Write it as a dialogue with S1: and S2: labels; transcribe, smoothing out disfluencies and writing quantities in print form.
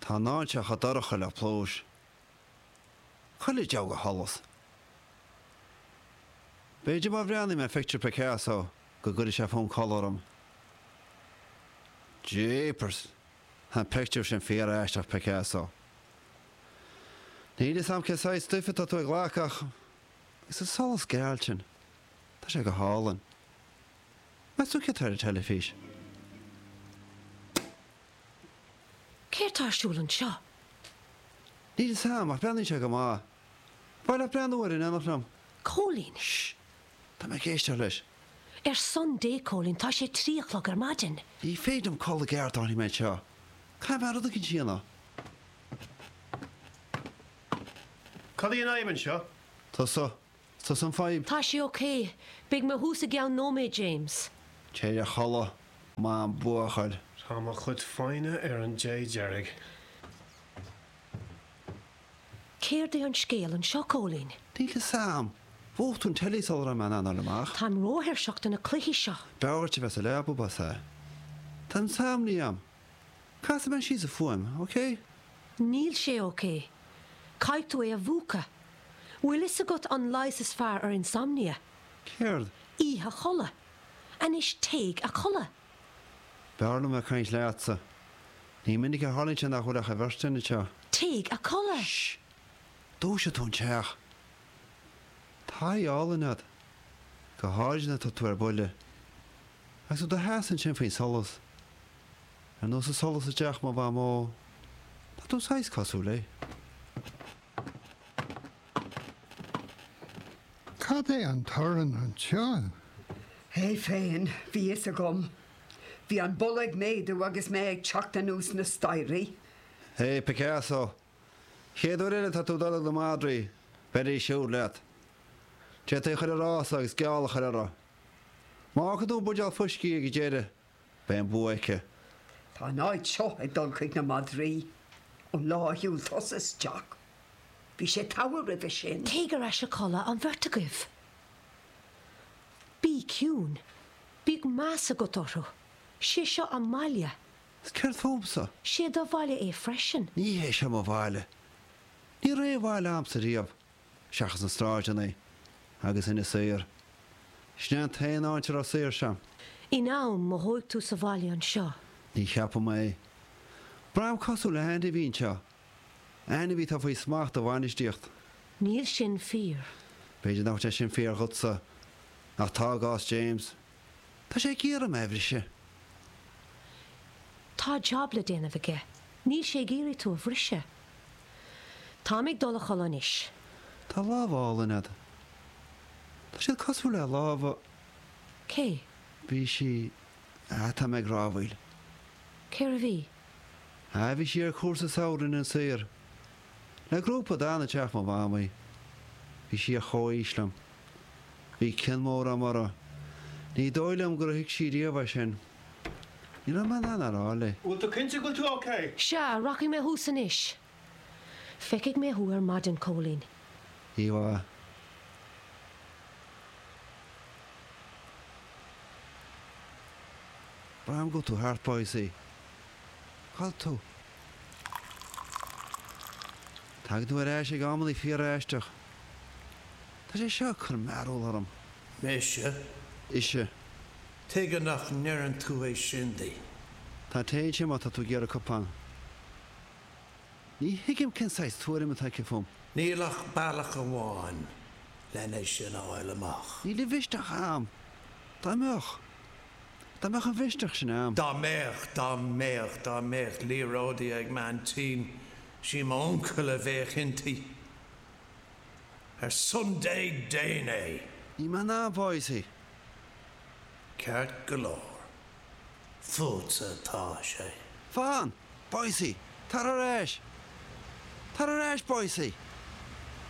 S1: Tá náinte a daracha le plóis. Chuile deag a hallas. Beidir má bhreanna me picture Picasso go gcuir sé fón coloram. Jeepers, an picture sin féar eisteach Picasso. Níl is am cesáid stufit a tú ag ghlacach. Is a solas gealtin. Tá sé go hálan. Mas tú cetar a telefís?
S2: Céirtársúlan seo?
S1: Níl is am, ach breanú sé go má. Bhail a breanúir in anafram.
S2: Cólín?
S1: Shh, tá me géistear leis.
S2: Sunday, Cólín, tá sé 3 o'clock ar maidin.
S1: Í féidim colla geart áí meid seo. Cá bhar a cin síana?
S3: Cad íon aiman seo?
S1: Tá san fáib.
S2: Tá sé okay. Big me húsa geann nóméid James.
S1: Té a cholla má an buachail.
S3: Tá má chud fáine ar an J Jerrig.
S2: Céir é an scéal an seo, Cólín?
S1: Díle Sam. Bhóchtún telísol am an anal amach.
S2: Tá róthir seachtain na cluichí seo.
S1: Beirte bheits a leabú basa. Tá Sam ní am. Casa ben síos a fuim, oké?
S2: Níl sé okay. Caiit tú é a bhúca. Bhfuil is a got an lais is fearr ar insomnia.
S1: Céird.
S2: Íthe cholla. An is téig a cholla.
S1: Beirlam a caint leatsa. Ní minnig a hálainte nach chuideach a bhirsteanna teo.
S2: Téig a cholla.
S1: Shh. Dó se tún teach. Tá álanad. Go háidna tá tú ar buile. Agus sú do hásan sin faoin solas. Ar nó sa solas a deach má bha mó. Tá tú sáis cosú le.
S4: Cad é an toran an teán?
S5: Hé féin, bhí is a gom. Bhí an bolag méadú agus mé ag teachta nús na stairí.
S1: Hé, Picasso. Chéadú riile tá tú dala do Madrí. Berí siú leat. Té é chuir rás agus geála chuir ra. Má go dú buideal fuscí ag déire. Ben buaice.
S5: Tá náid seo ag dulcaig na Madrí. Ó láthúil tosas teach. Bhí sé táhar a bheith sin.
S2: Téigar a se cholla an vertigah. Bí ciún. Bí más a go torú. Sé seo an maiile.
S1: Ceir fómsa.
S2: Sé do bhaile é freisin.
S1: Ní hé sem a bhaile. Ní ré bhaile amsa riamh. Seachas an stráidena. Agus ina saoir. Snean taon áintear á saoir sem.
S2: I nám mo thuig tú sa bhaile an seo.
S1: Ní cheappa mé. Brám cosú le henda bhín seo. Ana bhí tá faoi smacht a bhainisteocht.
S2: Níl sin fír.
S1: Beidir nach te sin féar chutsa. Nach tá gás James. Tá sé géar am ehrise.
S2: Tá job le déanamh aige. Níl sé géirí tú a bhrise. Tá ag dul a cholanis.
S1: Tá lábhálanad. Tá sé cosú le lábha.
S2: Cé?
S1: Bhí si tá meid rábhail.
S2: Céir a bhí?
S1: Bhí si ar cuasa saorin an saoir. Le grúpa dána teach má bhámaí. Bhí si a chóíslam. Bhí cinmór amara. Ní dóilem gur hiic si riamh sin. Ní le man arála.
S3: Bhfuil tú cinnte go tú okay?
S2: Se, rockí mé húsan is. Feiceigh mé thuair maidin Cólín.
S1: Íha. Brám go tú hartpáisí. Chal tú. Tag tú ar éis ag amlaí fíor éisteach. Tá sé seo chur mearúil arm.
S6: Méise,
S1: Ise.
S6: tuige nach nearan tú é sindaí.
S1: Tá téinte má tá tú ggéar a copán. Ní hiigim cin sáis tuairim atá fum.
S6: Nílach bailach amháin lena sin áil amach.
S1: Ní le bhisteach am. Tá meach. Tá meach an bhisteach sin am.
S6: Dá méach líródaí ag man tí sí má oncail a bheith intí. Ar Sunday déine.
S1: Ní má ná báisí.
S6: Ceart go leor. Fútsa tá sé.
S1: Fáin, báisí. Tar a réis. Tar a réis, báisí.